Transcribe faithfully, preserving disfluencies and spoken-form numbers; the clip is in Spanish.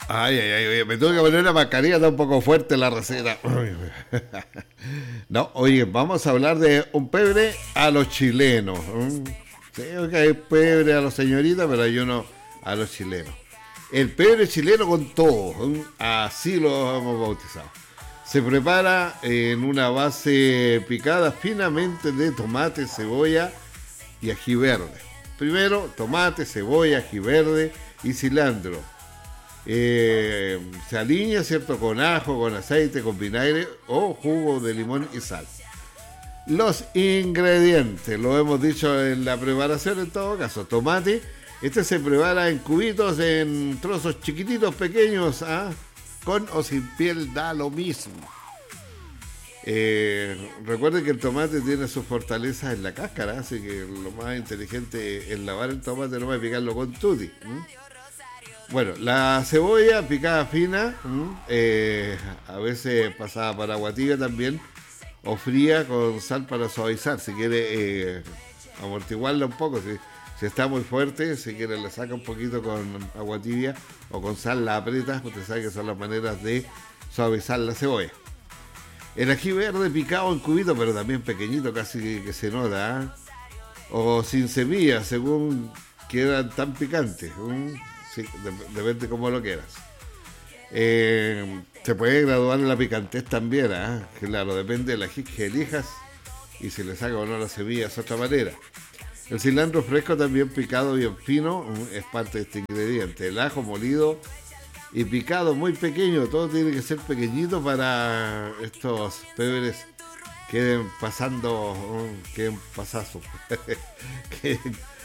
Ay, ay, ay, oye, me tuve que poner una mascarilla, está un poco fuerte la receta. No, oye, vamos a hablar de un pebre a los chilenos. Mm, Sí, ok, hay pebre a los señoritas, pero hay uno a los chilenos. El pebre chileno con todo, mm, así lo hemos bautizado. Se prepara en una base picada finamente de tomate, cebolla y ají verde. Primero, tomate, cebolla, ají verde y cilantro. Eh, se alinea, ¿cierto? Con ajo, con aceite, con vinagre o jugo de limón y sal. Los ingredientes, lo hemos dicho en la preparación en todo caso. Tomate, este se prepara en cubitos, en trozos chiquititos, pequeños, ¿ah? Con o sin piel da lo mismo. Eh, recuerden que el tomate tiene sus fortalezas en la cáscara, así que lo más inteligente es lavar el tomate, no más picarlo con tutti. ¿m? Bueno, la cebolla picada fina, ¿m? Eh, a veces pasada para agua tibia también, o fría con sal para suavizar, si quiere eh, amortiguarla un poco, si, si está muy fuerte, si quiere le saca un poquito con agua tibia o con sal la aprieta, usted sabe que son las maneras de suavizar la cebolla. El ají verde picado en cubito, pero también pequeñito, casi que, que se nota, ¿eh? O sin semillas, según quieran tan picantes. ¿Mm? Sí, de- depende cómo lo quieras. Eh, se puede graduar en la picantez también, ¿eh? Claro, depende del ají que elijas y si le saca o no la semilla es otra manera. El cilantro fresco también picado bien fino ¿mm? Es parte de este ingrediente. El ajo molido y picado muy pequeño, todo tiene que ser pequeñito para estos pebres queden pasando, mm, queden pasazos, queden